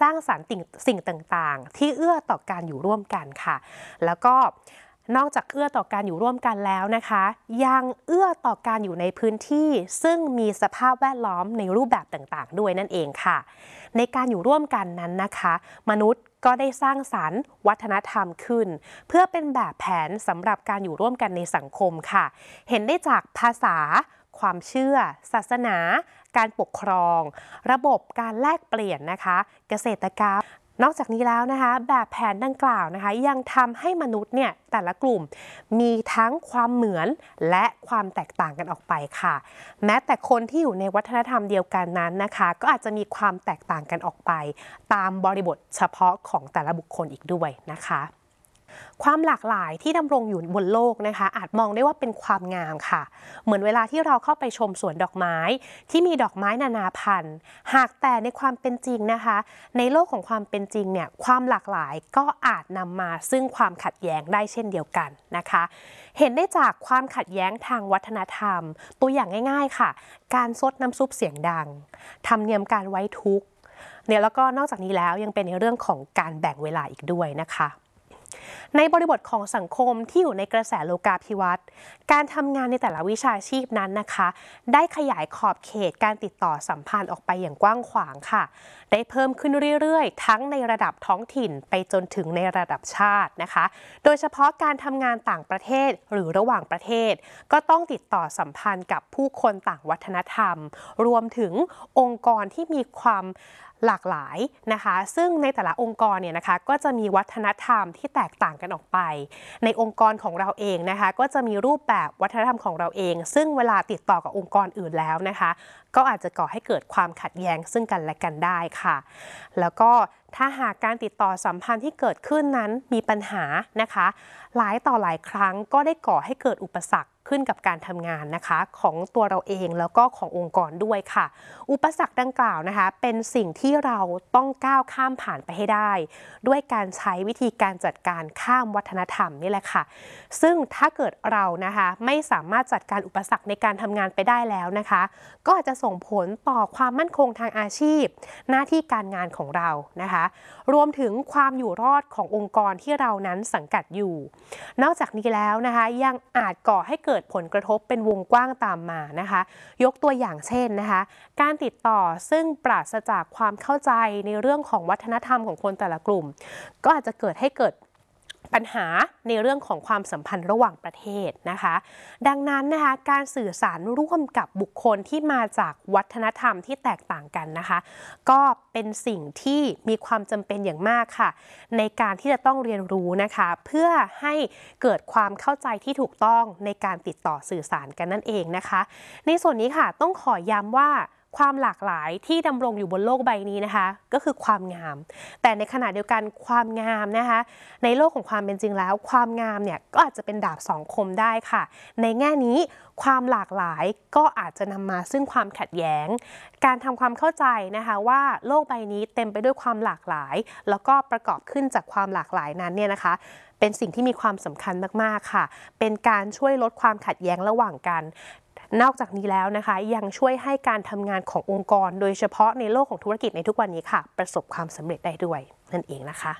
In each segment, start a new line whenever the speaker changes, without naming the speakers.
สร้างสรรค์สิ่งต่างๆที่เอื้อต่อการอยู่ร่วมกันค่ะแล้วก็นอกจากเอื้อต่อการอยู่ร่วมกันแล้วนะคะยังเอื้อต่อการอยู่ในพื้นที่ซึ่งมีสภาพแวดล้อมในรูปแบบต่างๆด้วยนั่นเองค่ะในการอยู่ร่วมกันนั้นนะคะมนุษย์ก็ได้สร้างสรรค์วัฒนธรรมขึ้นเพื่อเป็นแบบแผนสำหรับการอยู่ร่วมกันในสังคมค่ะเห็นได้จากภาษาความเชื่อศาสนาการปกครองระบบการแลกเปลี่ยนนะคะเกษตรกรรมนอกจากนี้แล้วนะคะแบบแผนดังกล่าวนะคะยังทำให้มนุษย์เนี่ยแต่ละกลุ่มมีทั้งความเหมือนและความแตกต่างกันออกไปค่ะแม้แต่คนที่อยู่ในวัฒนธรรมเดียวกันนั้นนะคะก็อาจจะมีความแตกต่างกันออกไปตามบริบทเฉพาะของแต่ละบุคคลอีกด้วยนะคะความหลากหลายที่ดำรงอยู่บนโลกนะคะอาจมองได้ว่าเป็นความงามค่ะเหมือนเวลาที่เราเข้าไปชมสวนดอกไม้ที่มีดอกไม้นานาพันธุ์หากแต่ในความเป็นจริงนะคะในโลกของความเป็นจริงเนี่ยความหลากหลายก็อาจนำมาซึ่งความขัดแย้งได้เช่นเดียวกันนะคะเห็นได้จากความขัดแย้งทางวัฒนธรรมตัวอย่างง่ายๆค่ะการซดน้ำซุปเสียงดังธรรมเนียมการไว้ทุกข์เนี่ยแล้วก็นอกจากนี้แล้วยังเป็นในเรื่องของการแบ่งเวลาอีกด้วยนะคะในบริบทของสังคมที่อยู่ในกระแสโลกาภิวัตน์การทำงานในแต่ละวิชาชีพนั้นนะคะได้ขยายขอบเขตการติดต่อสัมพันธ์ออกไปอย่างกว้างขวางค่ะได้เพิ่มขึ้นเรื่อยๆทั้งในระดับท้องถิ่นไปจนถึงในระดับชาตินะคะโดยเฉพาะการทำงานต่างประเทศหรือระหว่างประเทศก็ต้องติดต่อสัมพันธ์กับผู้คนต่างวัฒนธรรมรวมถึงองค์กรที่มีความหลากหลายนะคะซึ่งในแต่ละองค์กรเนี่ยนะคะก็จะมีวัฒนธรรมที่แตกต่างกันออกไปในองค์กรของเราเองนะคะก็จะมีรูปแบบวัฒนธรรมของเราเองซึ่งเวลาติดต่อกับองค์กรอื่นแล้วนะคะก็อาจจะก่อให้เกิดความขัดแย้งซึ่งกันและกันได้ค่ะแล้วก็ถ้าหากการติดต่อสัมพันธ์ที่เกิดขึ้นนั้นมีปัญหานะคะหลายต่อหลายครั้งก็ได้ก่อให้เกิดอุปสรรคขึ้นกับการทำงานนะคะของตัวเราเองแล้วก็ขององค์กรด้วยค่ะอุปสรรคดังกล่าวนะคะเป็นสิ่งที่เราต้องก้าวข้ามผ่านไปให้ได้ด้วยการใช้วิธีการจัดการข้ามวัฒนธรรมนี่แหละค่ะซึ่งถ้าเกิดเรานะคะไม่สามารถจัดการอุปสรรคในการทำงานไปได้แล้วนะคะก็อาจจะส่งผลต่อความมั่นคงทางอาชีพหน้าที่การงานของเรานะคะรวมถึงความอยู่รอดขององค์กรที่เรานั้นสังกัดอยู่นอกจากนี้แล้วนะคะยังอาจก่อให้เกิดผลกระทบเป็นวงกว้างตามมานะคะยกตัวอย่างเช่นนะคะการติดต่อซึ่งปราศจากความเข้าใจในเรื่องของวัฒนธรรมของคนแต่ละกลุ่มก็อาจจะเกิดปัญหาในเรื่องของความสัมพันธ์ระหว่างประเทศนะคะดังนั้นนะคะการสื่อสารร่วมกับบุคคลที่มาจากวัฒนธรรมที่แตกต่างกันนะคะก็เป็นสิ่งที่มีความจำเป็นอย่างมากค่ะในการที่จะต้องเรียนรู้นะคะเพื่อให้เกิดความเข้าใจที่ถูกต้องในการติดต่อสื่อสารกันนั่นเองนะคะในส่วนนี้ค่ะต้องขอย้ำว่าความหลากหลายที่ดำรงอยู่บนโลกใบนี้นะคะก็คือความงามแต่ในขณะเดียวกันความงามนะคะในโลกของความเป็นจริงแล้วความงามเนี่ยก็อาจจะเป็นดาบสองคมได้ค่ะในแง่นี้ความหลากหลายก็อาจจะนำมาซึ่งความขัดแย้งการทำความเข้าใจนะคะว่าโลกใบนี้เต็มไปด้วยความหลากหลายแล้วก็ประกอบขึ้นจากความหลากหลายนั้นเนี่ยนะคะเป็นสิ่งที่มีความสำคัญมากๆค่ะเป็นการช่วยลดความขัดแย้งระหว่างกันนอกจากนี้แล้วนะคะยังช่วยให้การทำงานขององค์กรโดยเฉพาะในโลกของธุรกิจในทุกวันนี้ค่ะประสบความสำเร็จได้ด้วยนั่นเองนะคะ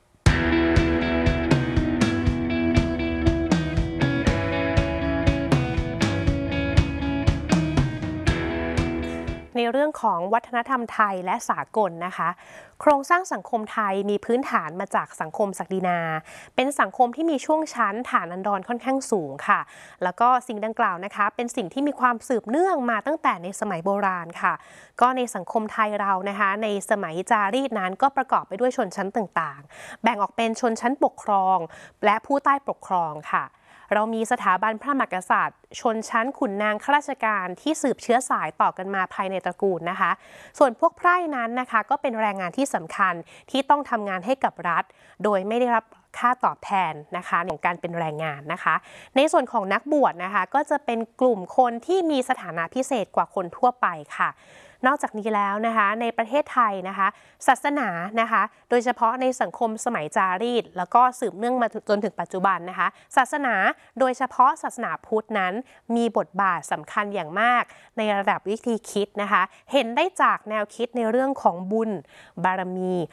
ในเรื่องของวัฒนธรรมไทยและสากลนะคะโครงสร้างสังคมไทยมีพื้นฐานมาจากสังคมศักดินาเป็นสังคมที่มีช่วงชั้นฐานันดรค่อนข้างสูงค่ะแล้วก็สิ่งดังกล่าวนะคะเป็นสิ่งที่มีความสืบเนื่องมาตั้งแต่ในสมัยโบราณค่ะก็ในสังคมไทยเรานะคะในสมัยจารีตนั้นก็ประกอบไปด้วยชนชั้นต่างๆแบ่งออกเป็นชนชั้นปกครองและผู้ใต้ปกครองค่ะเรามีสถาบันพระมหากษัตริย์ชนชั้นขุนนางข้าราชการที่สืบเชื้อสายต่อกันมาภายในตระกูลนะคะส่วนพวกไพร่นั้นนะคะก็เป็นแรงงานที่สำคัญที่ต้องทำงานให้กับรัฐโดยไม่ได้รับค่าตอบแทนนะคะของการเป็นแรงงานนะคะในส่วนของนักบวชนะคะก็จะเป็นกลุ่มคนที่มีสถานะพิเศษกว่าคนทั่วไปค่ะนอกจากนี้แล้วนะคะในประเทศไทยนะคะศาสนานะคะโดยเฉพาะในสังคมสมัยจารีตแล้วก็สืบเนื่องมาจนถึงปัจจุบันนะคะศาสนาโดยเฉพาะศาสนาพุทธนั้นมีบทบาทสำคัญอย่างมากในระดับวิธีคิดนะคะเห็นได้จากแนวคิดในเรื่องของบุญบารมี